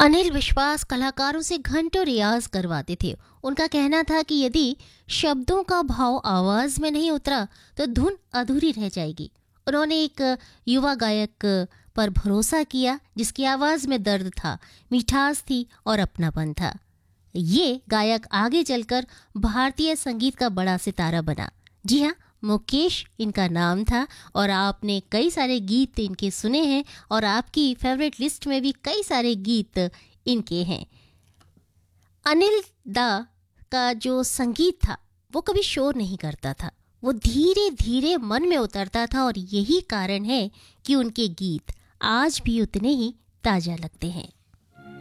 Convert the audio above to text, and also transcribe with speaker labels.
Speaker 1: अनिल विश्वास कलाकारों से घंटों रियाज करवाते थे। उनका कहना था कि यदि शब्दों का भाव आवाज में नहीं उतरा तो धुन अधूरी रह जाएगी। उन्होंने एक युवा गायक पर भरोसा किया जिसकी आवाज में दर्द था, मिठास थी और अपनापन था। ये गायक आगे चलकर भारतीय संगीत का बड़ा सितारा बना। जी हाँ, मुकेश इनका नाम था और आपने कई सारे गीत इनके सुने हैं और आपकी फेवरेट लिस्ट में भी कई सारे गीत इनके हैं। अनिल दा का जो संगीत था वो कभी शोर नहीं करता था, वो धीरे धीरे मन में उतरता था और यही कारण है कि उनके गीत आज भी उतने ही ताजा लगते हैं।